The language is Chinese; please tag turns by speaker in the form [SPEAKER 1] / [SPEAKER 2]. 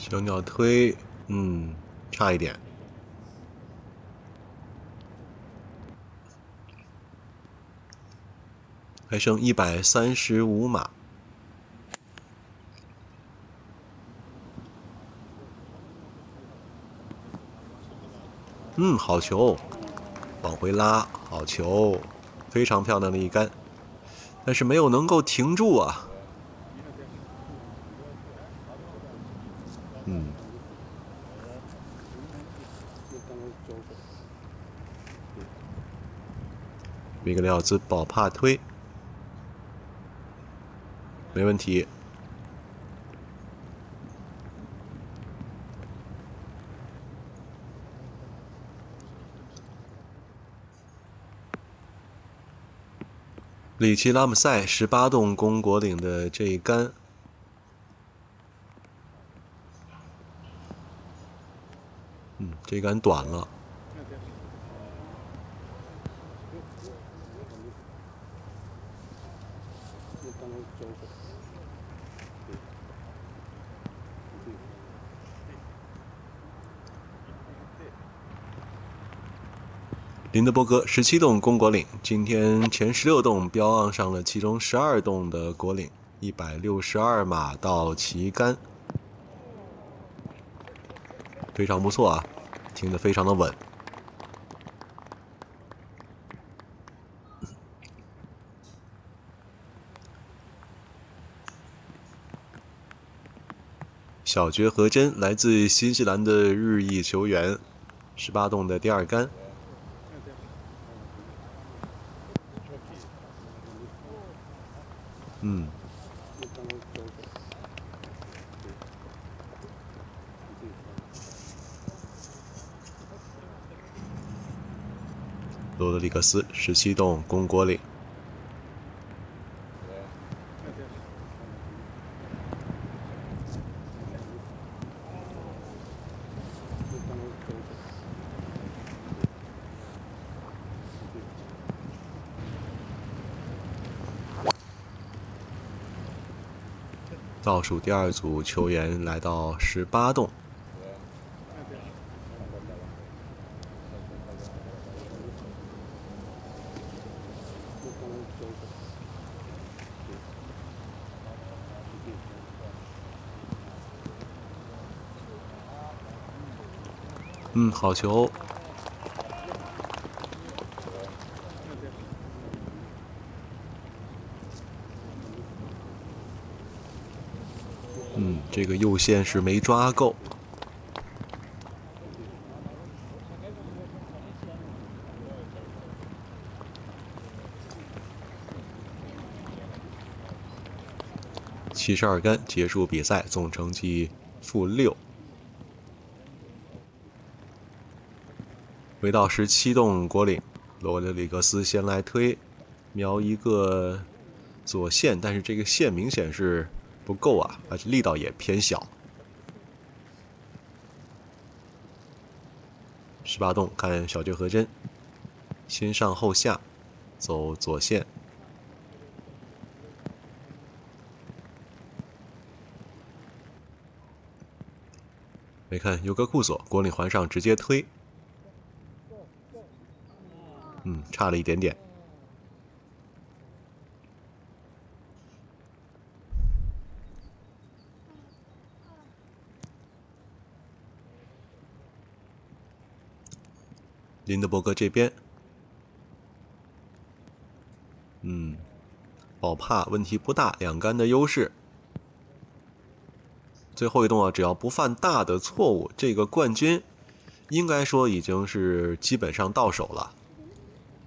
[SPEAKER 1] 小鸟推，差一点。还剩135码。好球，往回拉，好球，非常漂亮的一杆，但是没有能够停住啊。米格雷奥兹保帕推，没问题。里奇拉姆塞18洞公果岭的这一杆，这杆短了。林德伯格17洞公果岭，今天前16洞标昂上了其中12洞的果岭，162码到旗杆，非常不错啊，停得非常的稳。小绝和真来自新西兰的日裔球员，18洞的第2杆。罗德里格斯17洞公果岭。倒数第2组球员来到18洞。好球。这个右线是没抓够。72杆结束比赛，总成绩-6。回到17洞果岭，罗德里格斯先来推，瞄一个左线，但是这个线明显是不够啊，而且力道也偏小。18洞看小绝和真，先上后下，走左线。没看有个库索果岭环上直接推，差了一点点。林德伯格这边，保帕问题不大，2杆的优势。最后一洞啊，只要不犯大的错误，这个冠军应该说已经是基本上到手了。